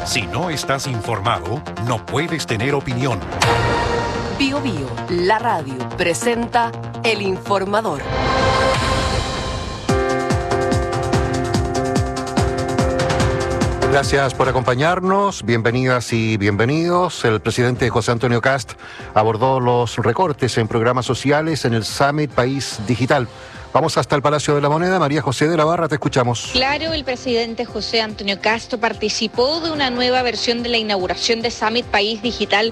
Si no estás informado, no puedes tener opinión. Bio Bio, la radio, presenta El Informador. Gracias por acompañarnos, bienvenidas y bienvenidos. El presidente José Antonio Kast abordó los recortes en programas sociales en el Summit País Digital. Vamos hasta el Palacio de la Moneda. María José de la Barra, te escuchamos. Claro, el presidente José Antonio Kast participó de una nueva versión de la inauguración de Summit País Digital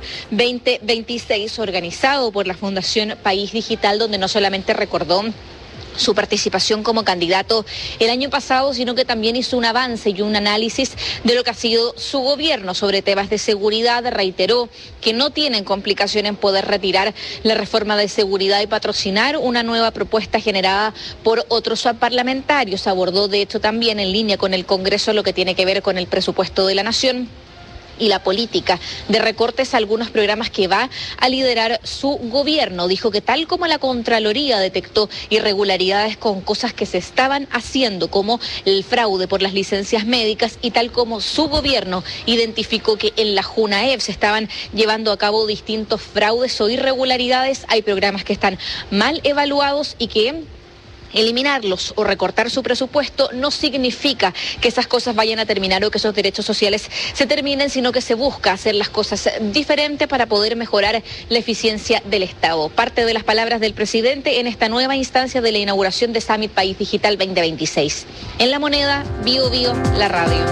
2026, organizado por la Fundación País Digital, donde no solamente recordó su participación como candidato el año pasado, sino que también hizo un avance y un análisis de lo que ha sido su gobierno sobre temas de seguridad. Reiteró que no tienen complicación en poder retirar la reforma de seguridad y patrocinar una nueva propuesta generada por otros parlamentarios. Abordó, de hecho, también en línea con el Congreso lo que tiene que ver con el presupuesto de la Nación y la política de recortes a algunos programas que va a liderar su gobierno. Dijo que tal como la Contraloría detectó irregularidades con cosas que se estaban haciendo, como el fraude por las licencias médicas, y tal como su gobierno identificó que en la JUNAEV se estaban llevando a cabo distintos fraudes o irregularidades, hay programas que están mal evaluados y que eliminarlos o recortar su presupuesto no significa que esas cosas vayan a terminar o que esos derechos sociales se terminen, sino que se busca hacer las cosas diferentes para poder mejorar la eficiencia del Estado. Parte de las palabras del presidente en esta nueva instancia de la inauguración de Summit País Digital 2026. En La Moneda, Bio Bio, la radio.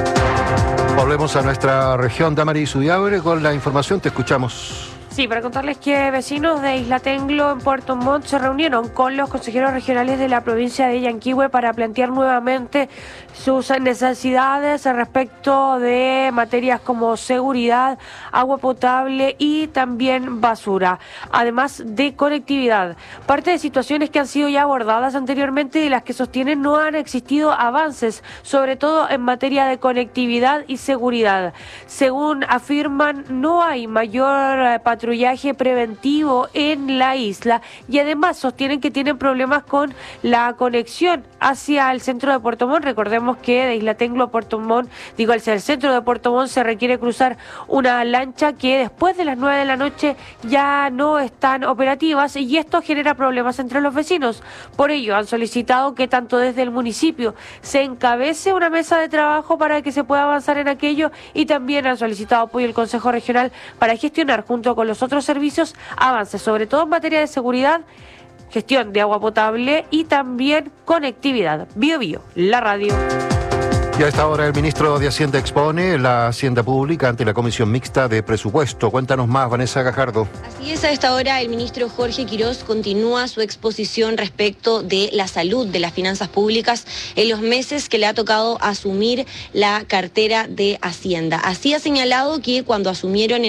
Volvemos a nuestra región, Damaris Udiabre, con la información. Te escuchamos. Sí, para contarles que vecinos de Isla Tenglo en Puerto Montt se reunieron con los consejeros regionales de la provincia de Yanquihue para plantear nuevamente sus necesidades respecto de materias como seguridad, agua potable y también basura, además de conectividad. Parte de situaciones que han sido ya abordadas anteriormente y las que sostienen no han existido avances, sobre todo en materia de conectividad y seguridad. Según afirman, no hay mayor patrullaje preventivo en la isla y además sostienen que tienen problemas con la conexión hacia el centro de Puerto Montt. Recordemos que de Isla Tenglo a Puerto Montt, hacia el centro de Puerto Montt se requiere cruzar una lancha que después de las 9 de la noche ya no están operativas y esto genera problemas entre los vecinos. Por ello han solicitado que tanto desde el municipio se encabece una mesa de trabajo para que se pueda avanzar en aquello y también han solicitado apoyo del Consejo Regional para gestionar junto con los otros servicios avances, sobre todo en materia de seguridad, gestión de agua potable y también conectividad. Bio Bio, la radio. Y a esta hora el ministro de Hacienda expone la Hacienda Pública ante la Comisión Mixta de Presupuesto. Cuéntanos más, Vanessa Gajardo. Así es, a esta hora el ministro Jorge Quirós continúa su exposición respecto de la salud de las finanzas públicas en los meses que le ha tocado asumir la cartera de Hacienda. Así ha señalado que cuando asumieron